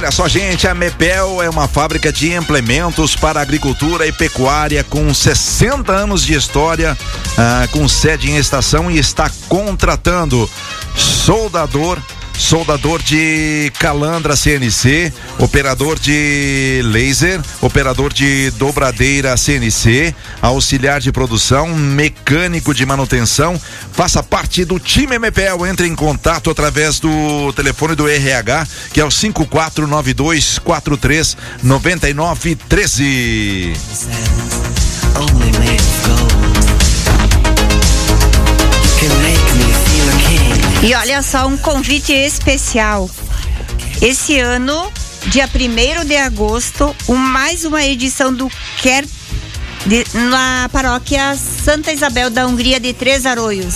olha só, gente, a Mebel é uma fábrica de implementos para agricultura e pecuária com 60 anos de história, com sede em Estação, e está contratando soldador de calandra CNC, operador de laser, operador de dobradeira CNC, auxiliar de produção, mecânico de manutenção. Faça parte do time MPL. Entre em contato através do telefone do RH, que é o 5492439913. E olha só, um convite especial. Esse ano, dia 1º de agosto, mais uma edição do Quer na paróquia Santa Isabel da Hungria de Três Arroios.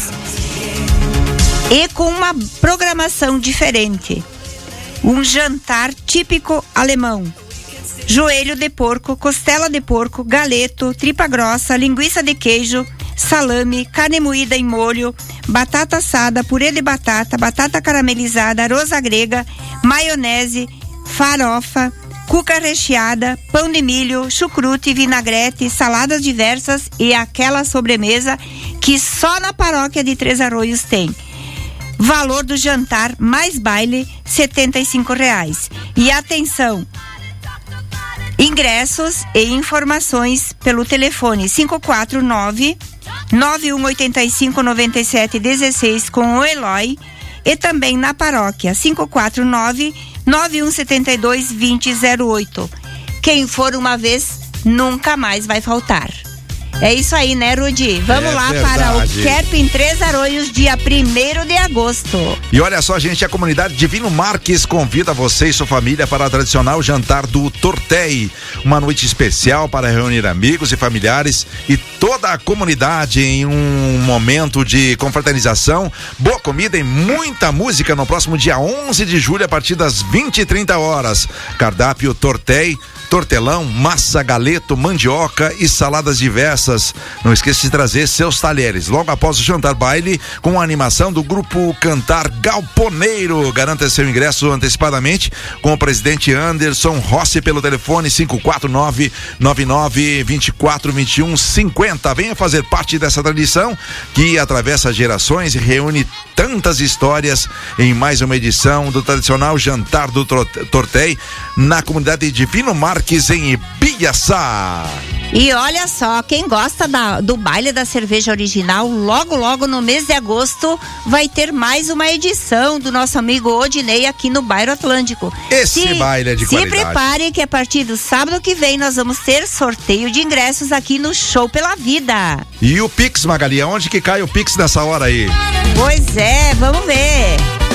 E com uma programação diferente. Um jantar típico alemão. Joelho de porco, costela de porco, galeto, tripa grossa, linguiça de queijo, salame, carne moída em molho, batata assada, purê de batata, batata caramelizada, arroz à grega, maionese, farofa, cuca recheada, pão de milho, chucrute, vinagrete, saladas diversas e aquela sobremesa que só na paróquia de Três Arroios tem. Valor do jantar mais baile, R$75. E atenção, ingressos e informações pelo telefone 549-9185-9716 com o Eloy, e também na paróquia 549-9172-2008. Quem for uma vez, nunca mais vai faltar. É isso aí, né, Rudi? Vamos lá verdade. para o Kerp em Três Arroios, dia 1º de agosto. E olha só, gente, a comunidade Divino Marques convida você e sua família para a tradicional jantar do Tortei. Uma noite especial para reunir amigos e familiares e toda a comunidade em um momento de confraternização, boa comida e muita música no próximo dia 11 de julho a partir das 20h30. Cardápio Tortei, tortelão, massa, galeto, mandioca e saladas diversas. Não esqueça de trazer seus talheres. Logo após o jantar baile, com a animação do grupo Cantar Galponeiro. Garanta seu ingresso antecipadamente com o presidente Anderson Rossi pelo telefone 549-9924-2150. Venha fazer parte dessa tradição que atravessa gerações e reúne tantas histórias em mais uma edição do tradicional Jantar do Tortei na comunidade Divino Marques, em Ibiaçá. E olha só, quem gosta do baile da cerveja original, logo no mês de agosto vai ter mais uma edição do nosso amigo Odinei aqui no Bairro Atlântico. Esse baile é de qualidade. Se prepare que a partir do sábado que vem nós vamos ter sorteio de ingressos aqui no Show pela Vida. E o Pix, Magali, onde que cai o Pix nessa hora aí? Pois é, vamos ver.